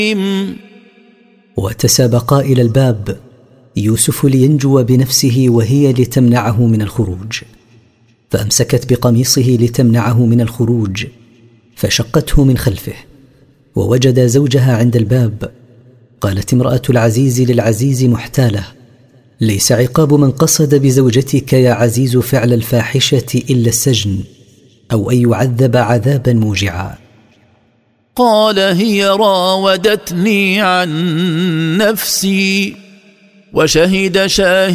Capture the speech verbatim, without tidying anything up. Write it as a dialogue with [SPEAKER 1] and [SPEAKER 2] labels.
[SPEAKER 1] وتسابقا إلى الباب، يوسف لينجو بنفسه وهي لتمنعه من الخروج، فأمسكت بقميصه لتمنعه من الخروج، فشقته من خلفه ووجد زوجها عند الباب. قالت امرأة العزيز للعزيز محتالة: ليس عقاب من قصد بزوجتك يا عزيز فعل الفاحشة إلا السجن، أو أن يعذب عذابا موجعا.
[SPEAKER 2] قال: هي راودتني عن نفسي، وشهد شاهد